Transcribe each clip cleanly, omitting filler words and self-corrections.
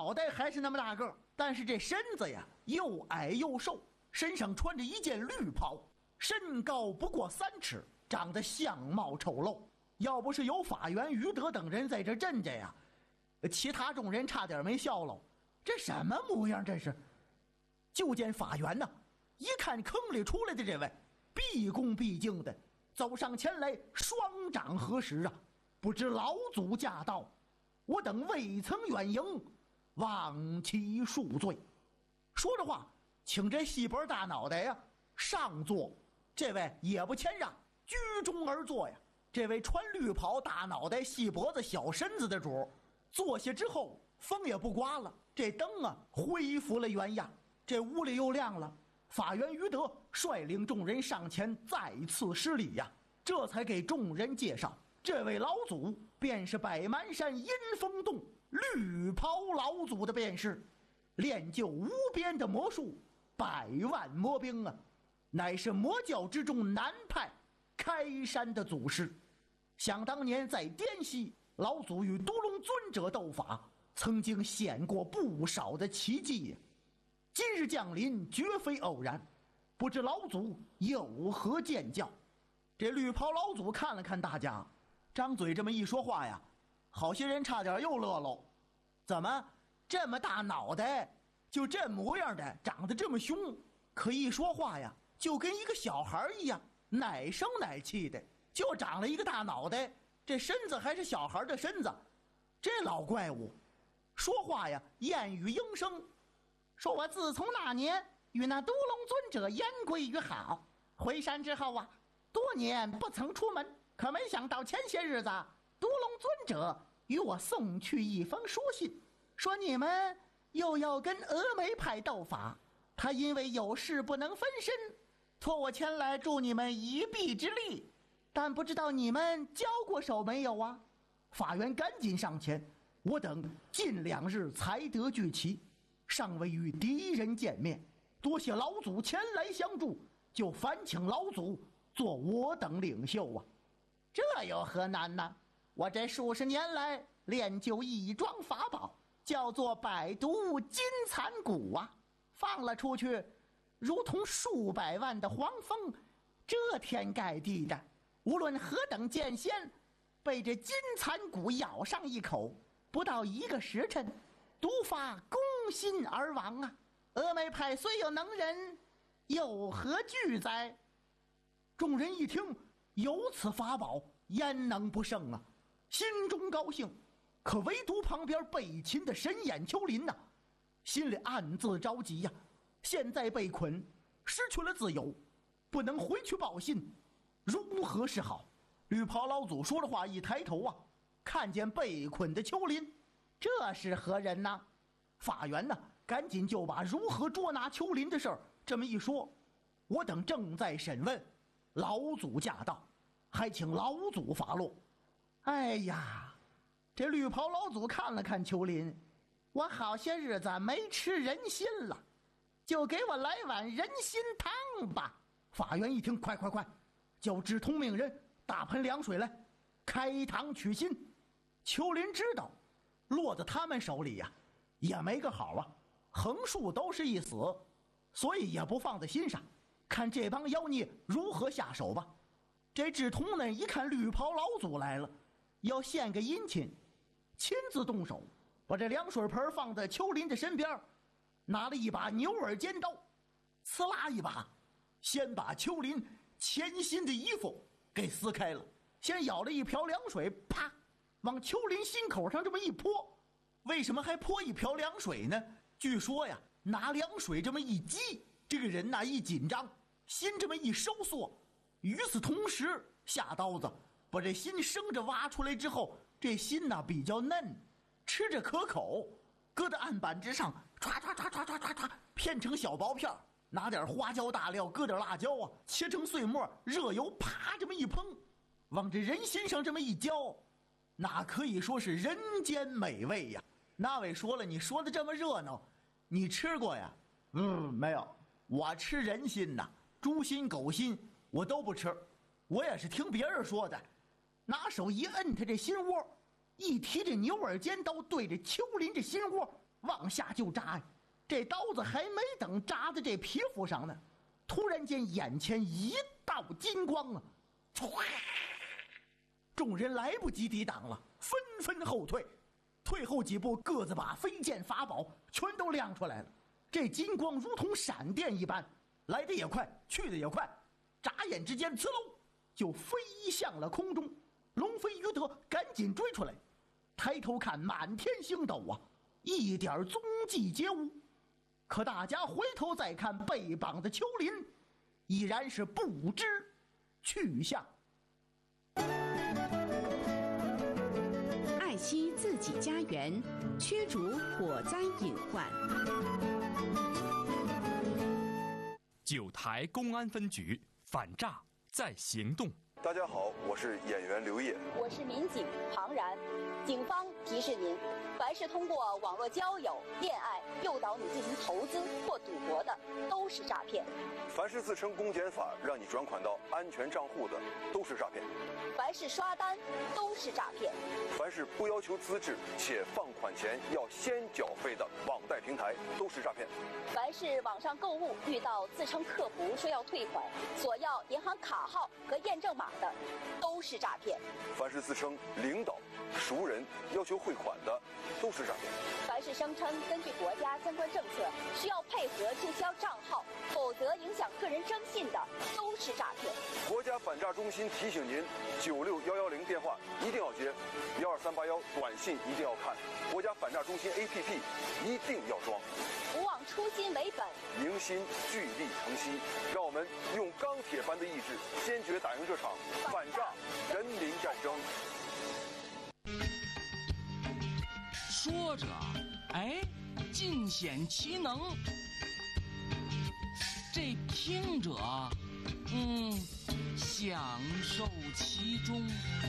脑袋还是那么大个，但是这身子呀又矮又瘦，身上穿着一件绿袍，身高不过3尺，长得相貌丑陋。要不是有法源、于德等人在这镇着呀，其他众人差点没笑了。这什么模样？这是！就见法源呢，一看坑里出来的这位，毕恭毕敬的走上前来，双掌合十啊！不知老祖驾到，我等未曾远迎，望其恕罪。说着话，请这细脖大脑袋呀上座。这位也不谦让，居中而坐呀。这位穿绿袍、大脑袋、细脖子、小身子的主坐下之后，风也不刮了，这灯啊恢复了原样，这屋里又亮了。法源于德率领众人上前再次施礼呀，这才给众人介绍，这位老祖便是百蛮山阴风洞绿袍老祖的便是，练就无边的魔术，100万魔兵啊，乃是魔教之中南派开山的祖师。想当年在滇西，老祖与独龙尊者斗法，曾经显过不少的奇迹。今日降临绝非偶然，不知老祖有何见教？这绿袍老祖看了看大家，张嘴这么一说话呀，好些人差点又乐喽。怎么这么大脑袋，就这模样的，长得这么凶，可一说话呀就跟一个小孩一样，奶声奶气的，就长了一个大脑袋，这身子还是小孩的身子。这老怪物说话呀燕语应声，说我自从那年与那独龙尊者言归于好，回山之后啊，多年不曾出门，可没想到前些日子独龙尊者与我送去一封书信，说你们又要跟峨眉派斗法，他因为有事不能分身，托我前来助你们一臂之力，但不知道你们交过手没有啊？法源赶紧上前，我等近2日才得聚齐，尚未与敌人见面，多谢老祖前来相助，就烦请老祖做我等领袖啊。这有何难呢？我这数十年来练就一桩法宝，叫做百毒金蚕蛊啊，放了出去如同数百万的黄蜂，遮天盖地的，无论何等剑仙，被这金蚕蛊咬上一口，不到1个时辰，毒发攻心而亡啊！峨眉派虽有能人，有何惧哉？众人一听有此法宝，焉能不胜啊？心中高兴，可唯独旁边被擒的神眼丘林呐，心里暗自着急呀。现在被捆，失去了自由，不能回去报信，如何是好？绿袍老祖说着话，一抬头啊，看见被捆的丘林，这是何人呢？法源呢，赶紧就把如何捉拿丘林的事儿这么一说。我等正在审问，老祖驾到，还请老祖发落。哎呀，这绿袍老祖看了看丘林，我好些日子没吃人心了，就给我来碗人心汤吧。法源一听，快，叫知通命人大盆凉水来，开膛取心。丘林知道落在他们手里呀，也没个好啊，横竖都是一死，所以也不放在心上，看这帮妖孽如何下手吧。这智通呢，一看绿袍老祖来了，要献个殷勤，亲自动手，把这凉水盆放在丘林的身边，拿了一把牛耳尖刀，呲啦一把，先把丘林前心的衣服给撕开了，先舀了一瓢凉水，啪，往丘林心口上这么一泼。为什么还泼一瓢凉水呢？据说呀，拿凉水这么一激，这个人呐一紧张，心这么一收缩，与此同时下刀子把这心生着挖出来之后，这心呐比较嫩，吃着可口，搁在案板之上，唰唰唰唰唰唰唰片成小薄片，拿点花椒大料，搁点辣椒啊，切成碎末，热油啪这么一烹，往这人心上这么一浇，那可以说是人间美味呀。那位说了，你说的这么热闹，你吃过呀？没有，我吃人心呐，猪心狗心我都不吃，我也是听别人说的。拿手一摁他这心窝，一提这牛耳尖刀对着丘林这心窝， 往下就扎呀。这刀子还没等扎在这皮肤上呢，突然间眼前一道金光啊！众人来不及抵挡了，纷纷后退。退后几步，各自把飞剑法宝全都亮出来了。这金光如同闪电一般，来得也快，去得也快，眨眼之间，呲溜就飞向了空中。龙飞于德赶紧追出来，抬头看满天星斗啊，一点踪迹皆无。可大家回头再看被绑的丘林，已然是不知去向。 爱惜自己家园，驱逐火灾隐患。 九台公安分局反诈在行动。 大家好，我是演员刘烨， 我是民警庞然。警方提示您，凡是通过网络交友、恋爱诱导你进行投资或赌博的，都是诈骗； 凡是自称公检法让你转款到安全账户的，都是诈骗； 凡是刷单，都是诈骗； 凡是不要求资质且放款前要先缴费的网贷平台，都是诈骗； 凡是网上购物遇到自称客服说要退款、索要银行卡号和验证码的，都是诈骗； 凡是自称领导、熟人要求汇款的，都是诈骗； 凡是声称根据国家相关政策需要配合注销账号，否则影响个人征信的，都是诈骗。 国家反诈中心提醒您：96110电话一定要接，12381短信一定要看，国家反诈中心 APP 一定要装。 不忘初心为本， 凝心聚力成溪，让我们用钢铁般的意志，坚决打赢这场反诈人民战争。 说着，哎，尽显其能；这听者，享受其中。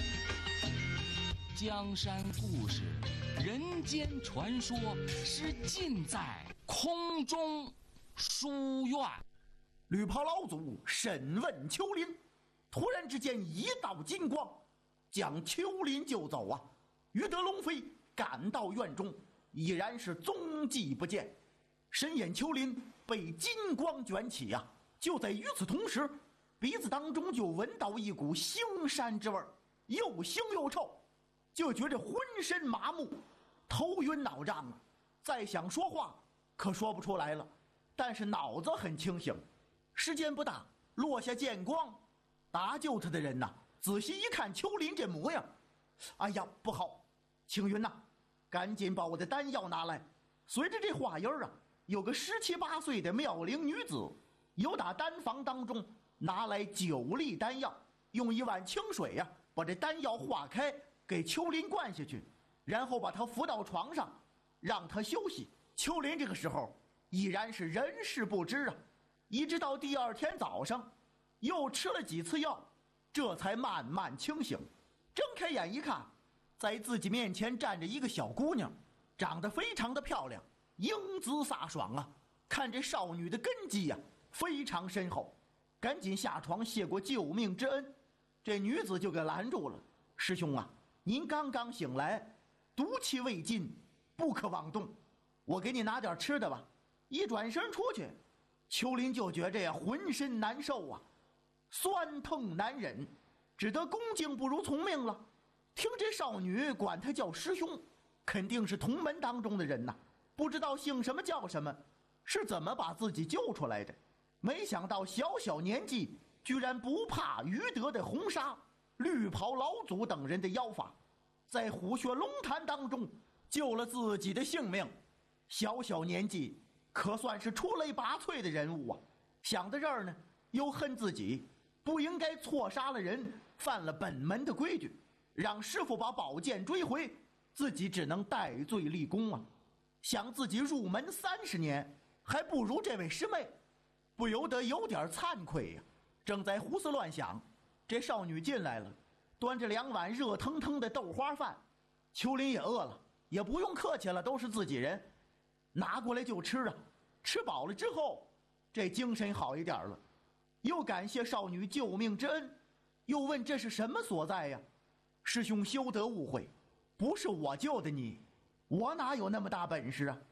江山故事，人间传说，是尽在空中书院。 绿袍老祖审问丘林，突然之间一道金光，将丘林救走啊！于德龙飞赶到院中，已然是踪迹不见。深眼丘林被金光卷起啊！就在与此同时，鼻子当中就闻到一股腥膻之味儿，又腥又臭，就觉着浑身麻木，头晕脑胀啊！再想说话，可说不出来了，但是脑子很清醒。时间不大，落下剑光，搭救他的人呐，仔细一看丘林这模样，哎呀，不好！青云呐，赶紧把我的丹药拿来。随着这话音儿啊，有个17、18岁的妙龄女子，由打丹房当中拿来9粒丹药，用一碗清水呀，把这丹药化开，给丘林灌下去，然后把他扶到床上，让他休息。丘林这个时候已然是人事不知啊，一直到第二天早上，又吃了几次药，这才慢慢清醒。睁开眼一看，在自己面前站着一个小姑娘，长得非常的漂亮，英姿飒爽啊！看这少女的根基呀，非常深厚，赶紧下床谢过救命之恩。这女子就给拦住了：“师兄啊，您刚刚醒来，毒气未尽，不可妄动。我给你拿点吃的吧。”一转身出去，丘林就觉着呀浑身难受啊，酸痛难忍，只得恭敬不如从命了。听这少女管他叫师兄，肯定是同门当中的人呐，不知道姓什么叫什么，是怎么把自己救出来的。没想到小小年纪居然不怕于德的红纱、绿袍老祖等人的妖法，在虎穴龙潭当中救了自己的性命。小小年纪可算是出类拔萃的人物啊！想到这儿呢，又恨自己不应该错杀了人，犯了本门的规矩，让师傅把宝剑追回，自己只能戴罪立功啊！想自己入门30年，还不如这位师妹，不由得有点惭愧呀。正在胡思乱想，这少女进来了，端着2碗热腾腾的豆花饭。丘林也饿了，也不用客气了，都是自己人，拿过来就吃啊。吃饱了之后，这精神好一点了，又感谢少女救命之恩，又问这是什么所在呀？师兄休得误会，不是我救的你，我哪有那么大本事啊？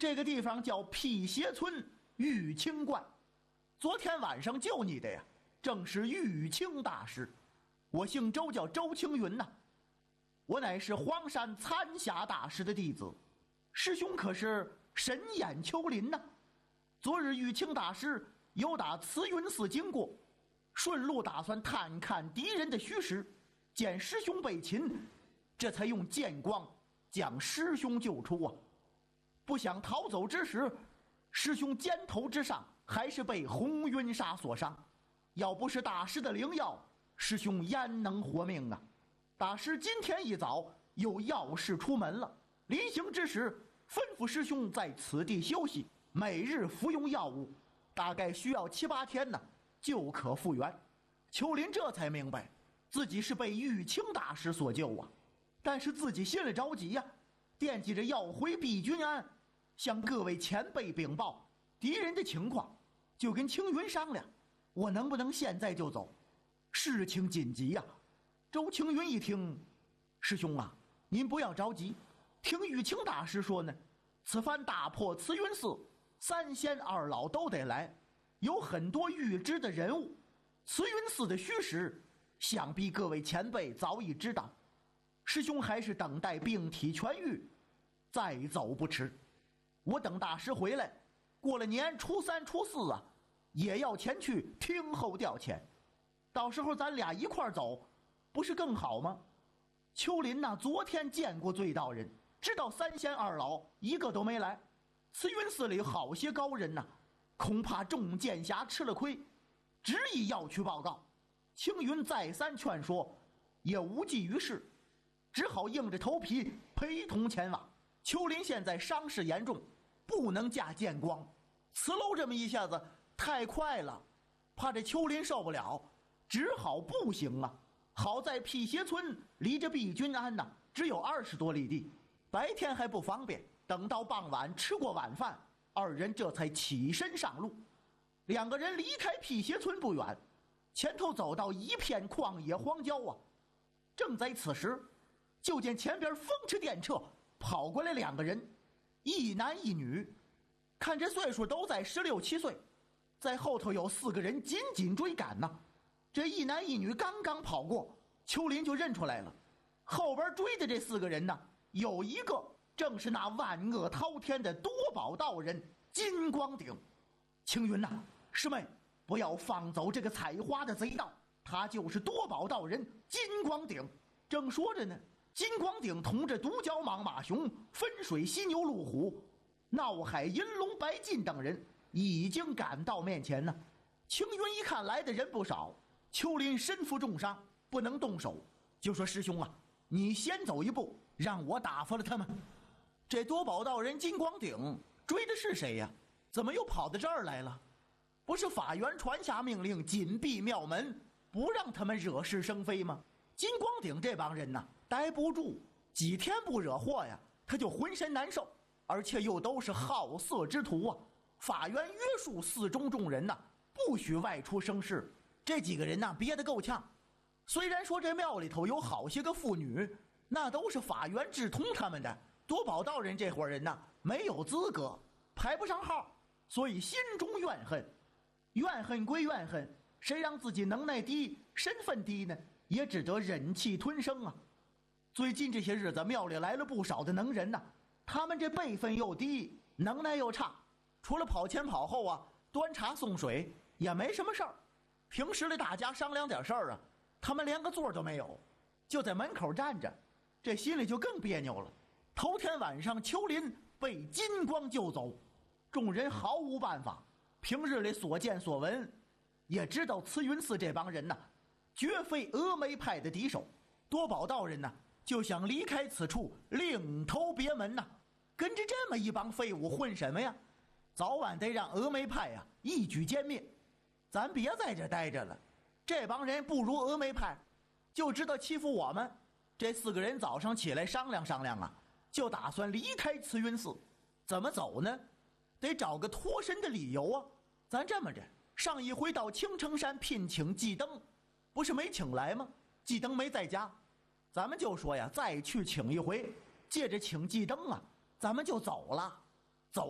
这个地方叫辟邪村玉清观。昨天晚上救你的呀，正是玉清大师。我姓周，叫周青云呐。我乃是黄山参侠大师的弟子，师兄可是神眼丘林呐。昨日玉清大师有打慈云寺经过，顺路打算探看敌人的虚实，见师兄被擒，这才用剑光将师兄救出啊。不想逃走之时，师兄肩头之上还是被红云纱所伤，要不是大师的灵药，师兄焉能活命啊？大师今天一早有要事出门了，临行之时吩咐师兄在此地休息，每日服用药物，大概需要7、8天呢，就可复原。丘林这才明白自己是被玉清大师所救啊，但是自己心里着急呀，惦记着要回毕君安，向各位前辈禀报敌人的情况，就跟青云商量，我能不能现在就走？事情紧急呀。周青云一听，师兄啊，您不要着急，听玉清大师说呢，此番大破慈云寺，3仙2老都得来，有很多预知的人物，慈云寺的虚实，想必各位前辈早已知道。师兄还是等待病体痊愈，再走不迟。我等大师回来，过了年初3、初4啊，也要前去听候调遣。到时候咱俩一块儿走，不是更好吗？丘林呐，昨天见过醉道人，知道3仙2老一个都没来。慈云寺里好些高人呐，恐怕众剑侠吃了亏，执意要去报告。青云再三劝说，也无济于事，只好硬着头皮陪同前往。丘林现在伤势严重，不能架剑光，辞楼这么一下子太快了，怕这丘林受不了，只好步行啊。好在辟邪村离着毕君安呐，只有20多里地，白天还不方便。等到傍晚吃过晚饭，二人这才起身上路。2个人离开辟邪村不远，前头走到一片旷野荒郊啊。正在此时，就见前边风驰电掣跑过来2个人，一男一女，看这岁数都在16、17岁，在后头有4个人紧紧追赶呢。这一男一女刚刚跑过，丘林就认出来了，后边追的这4个人呢，有一个正是那万恶滔天的多宝道人金光鼎。青云呐，师妹，不要放走这个采花的贼盗，他就是多宝道人金光鼎。正说着呢，金光鼎同着独角蟒马雄、分水犀牛路虎、闹海银龙白进等人已经赶到面前呢。青云一看来的人不少，丘林身负重伤，不能动手，就说：“师兄啊，你先走一步，让我打发了他们。”这多宝道人金光鼎追的是谁呀？怎么又跑到这儿来了？不是法源传下命令，紧闭庙门，不让他们惹是生非吗？金光鼎这帮人呐，待不住，几天不惹祸呀，他就浑身难受，而且又都是好色之徒啊。法源约束寺中众人呐，不许外出生事。这几个人呐，憋得够呛。虽然说这庙里头有好些个妇女，那都是法源智通他们的，多宝道人这伙人呐，没有资格，排不上号，所以心中怨恨。怨恨归怨恨，谁让自己能耐低、身份低呢？也只得忍气吞声啊。最近这些日子，庙里来了不少的能人呐，他们这辈分又低，能耐又差，除了跑前跑后啊，端茶送水，也没什么事儿。平时里大家商量点事儿啊，他们连个座都没有，就在门口站着，这心里就更别扭了。头天晚上丘林被金光救走，众人毫无办法，平日里所见所闻，也知道慈云寺这帮人呐，绝非峨眉派的敌手。多宝道人呐，就想离开此处，另投别门呐。跟着这么一帮废物混什么呀？早晚得让峨眉派呀一举歼灭。咱别在这待着了，这帮人不如峨眉派，就知道欺负我们。这4个人早上起来商量商量啊，就打算离开慈云寺。怎么走呢？得找个脱身的理由啊。咱这么着，上一回到青城山聘请季登，不是没请来吗？季登没在家，咱们就说呀，再去请一回，借着请季登啊，咱们就走了。